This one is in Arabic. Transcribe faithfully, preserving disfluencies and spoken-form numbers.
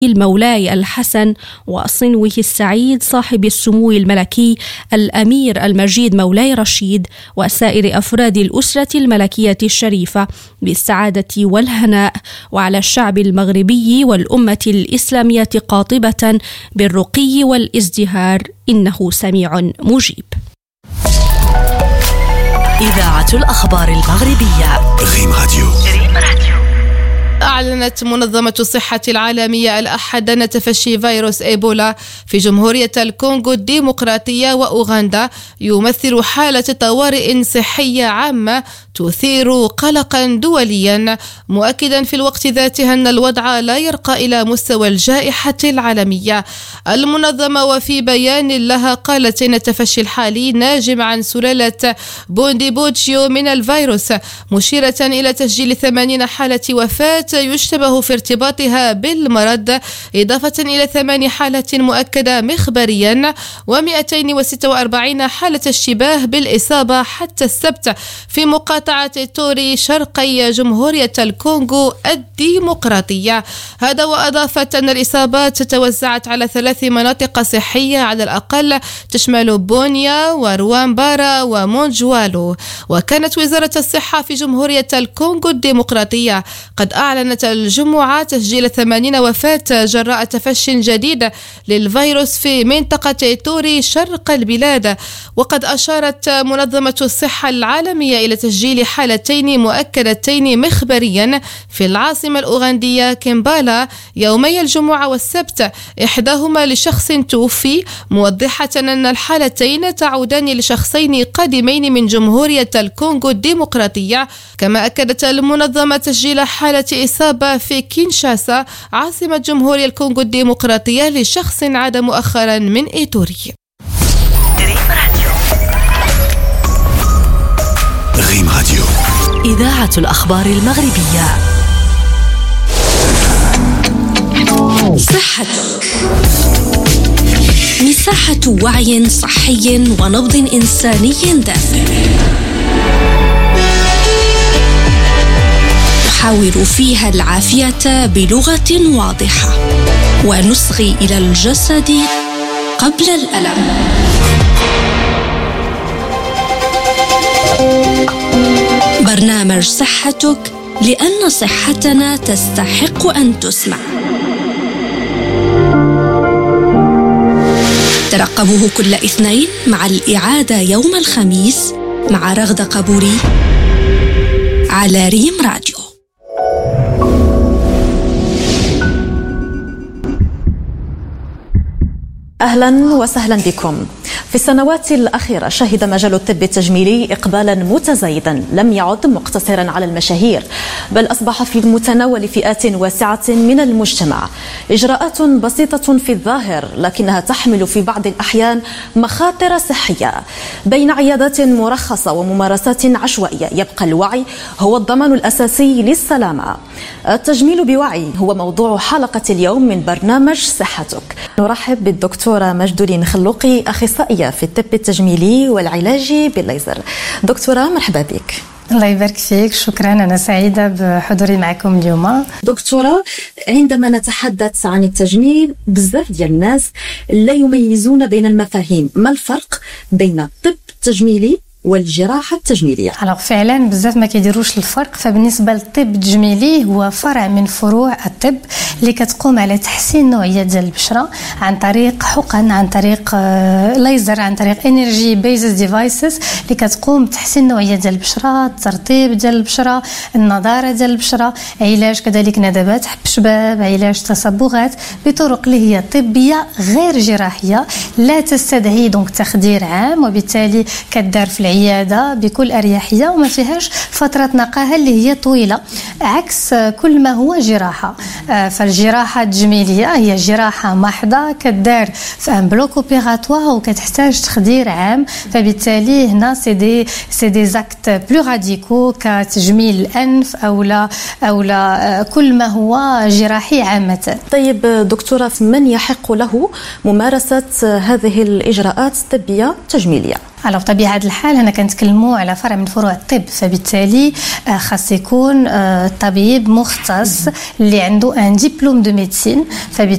مولاي الحسن وصنوه السعيد صاحب السمو الملكي الأمير المجيد مولاي رشيد وسائر أفراد الأسرة الملكية الشريفة بالسعادة والهناء، وعلى الشعب المغربي والأمة الإسلامية قاطبة بالرقي والازدهار، إنه سميع مجيب. إذاعة الأخبار المغربية ريم راديو. أعلنت منظمة الصحة العالمية الأحد أن تفشي فيروس إيبولا في جمهورية الكونغو الديمقراطية وأوغندا يمثل حالة طوارئ صحية عامة تثير قلقا دوليا، مؤكدا في الوقت ذاته أن الوضع لا يرقى إلى مستوى الجائحة العالمية. المنظمة وفي بيان لها قالت إن التفشي الحالي ناجم عن سلالة بونديبوتشيو من الفيروس، مشيرة إلى تسجيل ثمانين حالة وفاة يشتبه في ارتباطها بالمرض، إضافة إلى ثمان حالات مؤكدة مخبريا ومئتين وستة وأربعين حالة اشتباه بالإصابة حتى السبت في مقاطعة توري شرقي جمهورية الكونغو الديمقراطية. هذا وأضافت أن الإصابات توزعت على ثلاث مناطق صحية على الأقل تشمل بونيا وروامبارا ومونجوالو. وكانت وزارة الصحة في جمهورية الكونغو الديمقراطية قد أعلنت الجمعة تسجيل ثمانين وفاة جراء تفشي جديد للفيروس في منطقة توري شرق البلاد. وقد أشارت منظمة الصحة العالمية إلى تسجيل حالتين مؤكدتين مخبريا في العاصمة الأوغندية كمبالا يومي الجمعة والسبت، إحداهما لشخص توفي، موضحة أن الحالتين تعودان لشخصين قادمين من جمهورية الكونغو الديمقراطية. كما أكدت المنظمة تسجيل حالة إصابة في كينشاسا عاصمة جمهورية الكونغو الديمقراطية لشخص عاد مؤخرا من إيتوري. ريم راديو. إذاعة الأخبار المغربية. صحتك، مساحة وعي صحي ونبض إنساني دافئ نحاور فيها العافية بلغة واضحة ونصغي إلى الجسد قبل الألم. برنامج صحتك، لأن صحتنا تستحق أن تسمع. ترقبوه كل اثنين مع الإعادة يوم الخميس مع رغدة قبوري على ريم راديو. أهلا وسهلا بكم. في السنوات الأخيرة شهد مجال الطب التجميلي إقبالا متزايدا لم يعد مقتصرا على المشاهير، بل أصبح في متناول فئات واسعة من المجتمع. إجراءات بسيطة في الظاهر لكنها تحمل في بعض الأحيان مخاطر صحية. بين عيادات مرخصة وممارسات عشوائية يبقى الوعي هو الضمان الأساسي للسلامة. التجميل بوعي هو موضوع حلقة اليوم من برنامج صحتك. نرحب بالدكتورة مجدولين خلوقي، أخصائية في الطب التجميلي والعلاجي بالليزر. دكتورة مرحبا بك. الله يبارك فيك، شكرا، أنا سعيدة بحضوري معكم اليوم. دكتورة، عندما نتحدث عن التجميل بزاف ديال الناس لا يميزون بين المفاهيم. ما الفرق بين الطب التجميلي والجراحة التجميلية؟ alors فعلا بزاف ما كيديروش الفرق. فبالنسبة للطب التجميلي هو فرع من فروع الطب اللي كتقوم على تحسين نوعية ديال البشرة عن طريق حقن، عن طريق ليزر، عن طريق انرجي بيزد ديفايسز اللي كتقوم بتحسين نوعية ديال البشرة، الترطيب ديال البشرة، النضارة ديال البشرة، علاج كذلك ندبات حب شباب، علاج تصبغات بطرق اللي هي طبية غير جراحية، لا تستدعي دونك تخدير عام، وبالتالي كدار في العيادة بكل أريحية وما فيهاش فترة نقاهة اللي هي طويلة، عكس كل ما هو جراحة. فالجراحة التجميلية هي جراحة محضة كدار في ان بلوك اوبيراتوار وكتحتاج تخدير عام، فبالتالي هنا سي دي سي دي زاكت بلو راديكو كتجميل الأنف أو لا أو لا كل ما هو جراحي عامة. طيب دكتورة، من يحق له ممارسة هذه الإجراءات الطبية التجميلية؟ على طبيعة الحال هنا كنتكلموا على فرع من فروع الطب، فبالتالي خاص يكون طبيب مختص اللي عنده ان دبلوم دو ميديسين. فبالتالي